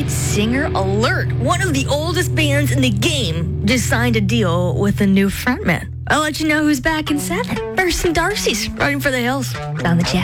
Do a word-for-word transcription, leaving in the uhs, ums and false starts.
lead singer alert. One of the oldest bands in the game just signed a deal with a new frontman. I'll let you know who's back in seven. First, some Darcy's running for the hills on the Jack